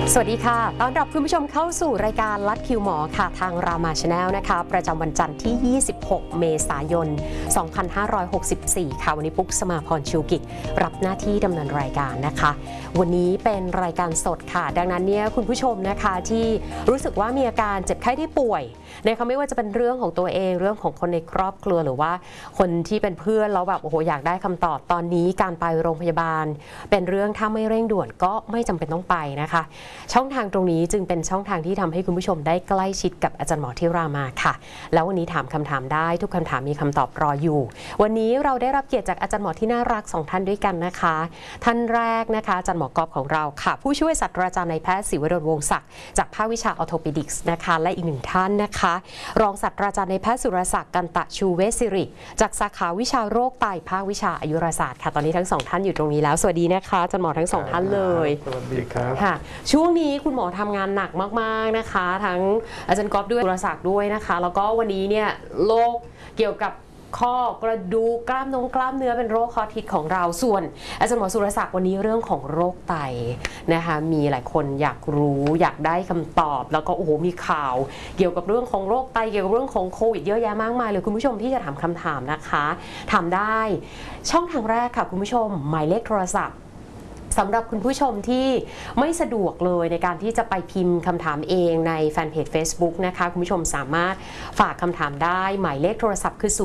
สวัสดีค่ะต้อนรับคุณผู้ชมเข้าสู่รายการลัดคิวหมอค่ะทางรามาชาแนลนะคะประจำวันจันทร์ที่ 26 เมษายน 2564 ค่ะวันนี้ปุ๊กสมาพรชิวกิจรับหน้าที่ดำเนินรายการนะคะวันนี้เป็นรายการสดค่ะดังนั้นเนี่ยคุณผู้ชมนะคะที่รู้สึกว่ามีอาการเจ็บไข้ได้ป่วยนะคะไม่ว่าจะเป็นเรื่องของตัวเองเรื่องของคนในครอบครัวหรือว่าคนที่เป็นเพื่อนแล้วแบบโอ้โหอยากได้คำตอบตอนนี้การไปโรงพยาบาลเป็นเรื่องถ้าไม่เร่งด่วนก็ไม่จำเป็นต้องไปนะคะช่องทางตรงนี้จึงเป็นช่องทางที่ทำให้คุณผู้ชมได้ใกล้ชิดกับอาจารย์หมอที่รามาค่ะแล้ววันนี้ถามคำถามได้ทุกคำถามมีคำตอบรออยู่วันนี้เราได้รับเกียรติจากอาจารย์หมอที่น่ารัก2ท่านด้วยกันนะคะท่านแรกนะคะอาจารย์หมอกอบของเราค่ะผู้ช่วยศาสตราจารย์นายแพทย์ศิวดลวงศ์ศักดิ์จากภาควิชาออร์โทปิดิกส์นะคะและอีกหนึ่งท่านนะคะรองศาสตราจารย์นายแพทย์สุรศักดิ์กันตะชูเวชศิริจากสาขาวิชาโรคไตภาควิชาอายุรศาสตร์ค่ะตอนนี้ทั้ง2ท่านอยู่ตรงนี้แล้วสวัสดีนะคะอาจารย์หมอทั้ง2ท่านเลยสวัสดีครับค่ะช่วงนี้คุณหมอทำงานหนักมากๆนะคะทั้งอาจารย์ก๊อฟด้วยสุรศักดิ์ด้วยนะคะแล้วก็วันนี้เนี่ยโรคเกี่ยวกับข้อกระดูกกล้ามเนื้อเป็นโรคฮอตฮิตของเราส่วนอาจารย์หมอสุรศักดิ์วันนี้เรื่องของโรคไตนะคะมีหลายคนอยากรู้อยากได้คำตอบแล้วก็โอ้โหมีข่าวเกี่ยวกับเรื่องของโรคไตเกี่ยวกับเรื่องของโควิดเยอะแยะมากมายเลยคุณผู้ชมที่จะถามคำถามนะคะถามได้ช่องทางแรกค่ะคุณผู้ชมหมายเลขโทรศัพท์สำหรับคุณผู้ชมที่ไม่สะดวกเลยในการที่จะไปพิมพ์คำถามเองในแฟนเพจ Facebook นะคะคุณผู้ชมสามารถฝากคำถามได้หมายเลขโทรศัพท์คือ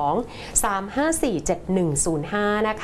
02-354-7105 นะคะ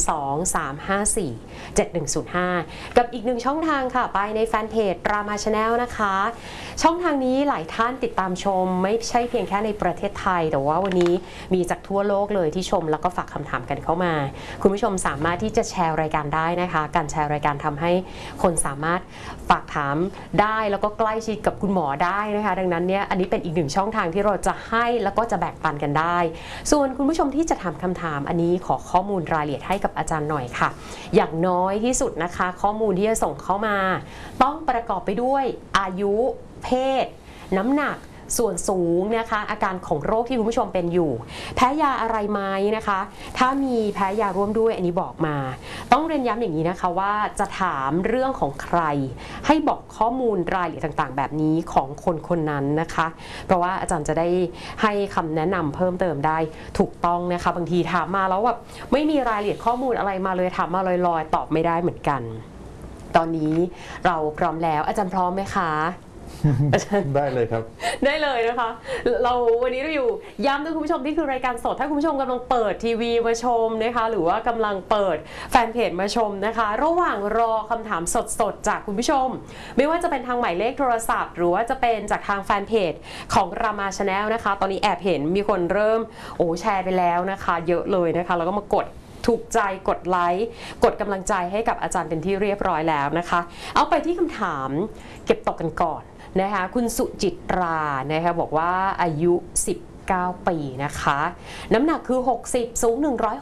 02-354-7105 กับอีกหนึ่งช่องทางค่ะไปในแฟนเพจรามาชาแนลนะคะช่องทางนี้หลายท่านติดตามชมไม่ใช่เพียงแค่ในประเทศไทยแต่ว่าวันนี้มีจากทั่วโลกเลยที่ชมแล้วก็ฝากคำถามกันเข้ามาคุณผู้ชมสามารถที่จะแชร์รายการได้นะคะการแชร์รายการทำให้คนสามารถฝากถามได้แล้วก็ใกล้ชิดกับคุณหมอได้นะคะดังนั้นเนี่ยอันนี้เป็นอีกหนึ่งช่องทางที่เราจะให้แล้วก็จะแบ่งปันกันได้ส่วนคุณผู้ชมที่จะถามคำถามอันนี้ขอข้อมูลรายละเอียดให้กับอาจารย์หน่อยค่ะอย่างน้อยที่สุดนะคะข้อมูลที่จะส่งเข้ามาต้องประกอบไปด้วยอายุเพศน้ำหนักส่วนสูงนะคะอาการของโรคที่คุณผู้ชมเป็นอยู่แพ้ยาอะไรไหมนะคะถ้ามีแพ้ยาร่วมด้วยอันนี้บอกมาต้องเรียนย้ำอย่างนี้นะคะว่าจะถามเรื่องของใครให้บอกข้อมูลรายละเอียดต่างๆแบบนี้ของคนคนนั้นนะคะเพราะว่าอาจารย์จะได้ให้คำแนะนำเพิ่มเติมได้ถูกต้องนะคะบางทีถามมาแล้วแบบไม่มีรายละเอียดข้อมูลอะไรมาเลยถามมาลอยๆตอบไม่ได้เหมือนกันตอนนี้เราพร้อมแล้วอาจารย์พร้อมไหมคะได้เลยครับได้เลยนะคะเราวันนี้เราอยู่ย้ำด้วยคุณผู้ชมที่คือรายการสดถ้าคุณผู้ชมกำลังเปิดทีวีมาชมนะคะหรือว่ากำลังเปิดแฟนเพจมาชมนะคะระหว่างรอคำถามสดๆจากคุณผู้ชมไม่ว่าจะเป็นทางหมายเลขโทรศัพท์หรือว่าจะเป็นจากทางแฟนเพจของรามาชาแนลนะคะตอนนี้แอบเห็นมีคนเริ่มแชร์ไปแล้วนะคะเยอะเลยนะคะแล้วก็มากดถูกใจกดไลค์กดกำลังใจให้กับอาจารย์เป็นที่เรียบร้อยแล้วนะคะเอาไปที่คำถามเก็บตกกันก่อนนะคะคุณสุจิตรานะคะบอกว่าอายุ19 ปีนะคะน้ำหนักคือ60สูง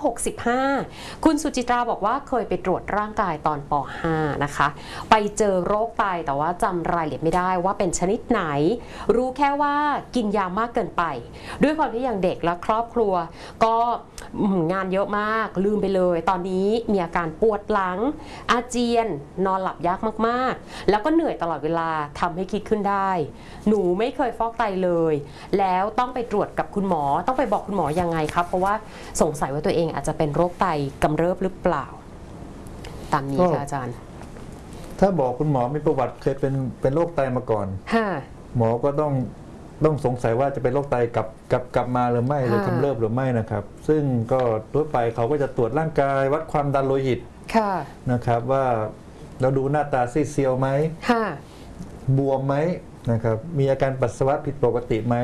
165คุณสุจิตราบอกว่าเคยไปตรวจร่างกายตอนป .5 นะคะไปเจอโรคไตแต่ว่าจำรายละเอียดไม่ได้ว่าเป็นชนิดไหนรู้แค่ว่ากินยามากเกินไปด้วยความที่อย่างเด็กและครอบครัวก็งานเยอะมากลืมไปเลยตอนนี้มีอาการปวดหลังอาเจียนนอนหลับยากมากๆแล้วก็เหนื่อยตลอดเวลาทำให้คิดขึ้นได้หนูไม่เคยฟอกไตเลยแล้วต้องไปตรวจกับคุณหมอต้องไปบอกคุณหมอยังไงครับเพราะว่าสงสัยว่าตัวเองอาจจะเป็นโรคไตกำเริบหรือเปล่าตามนี้ค่ะอาจารย์ถ้าบอกคุณหมอมีประวัติเคยเป็นโรคไตมาก่อนหมอก็ต้องสงสัยว่าจะเป็นโรคไตกลับมาหรือไม่หรือกำเริบหรือไม่นะครับซึ่งก็ทั่วไปเขาก็จะตรวจร่างกายวัดความดันโลหิตนะครับว่าเราดูหน้าตาซีดเซียวไหมบวมไหมนะครับมีอาการปัสสาวะผิดปกติไหม